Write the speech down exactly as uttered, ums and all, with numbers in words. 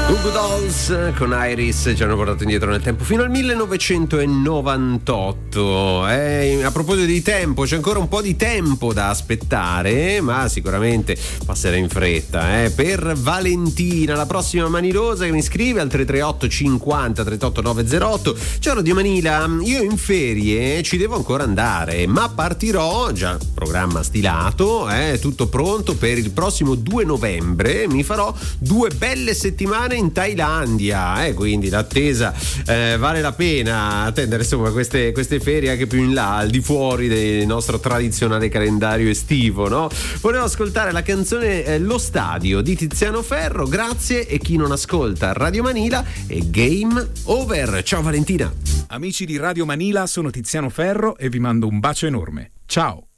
Goo Goo Dolls con Iris ci hanno portato indietro nel tempo fino al millenovecentonovantotto. Eh, a proposito di tempo, c'è ancora un po' di tempo da aspettare, ma sicuramente passerà in fretta. Eh. Per Valentina, la prossima Manirosa, che mi scrive al tre tre otto cinquanta trentotto novecentotto. Ciao Radio Manila, io in ferie ci devo ancora andare, ma partirò, già programma stilato, eh, tutto pronto per il prossimo due novembre. Mi farò due belle settimane in Thailandia, eh, quindi l'attesa eh, vale la pena attendere, insomma, queste, queste ferie anche più in là, al di fuori del nostro tradizionale calendario estivo, no? Volevo ascoltare la canzone eh, Lo Stadio di Tiziano Ferro, grazie, e chi non ascolta Radio Manila è Game Over. Ciao Valentina. Amici di Radio Manila, sono Tiziano Ferro e vi mando un bacio enorme. Ciao.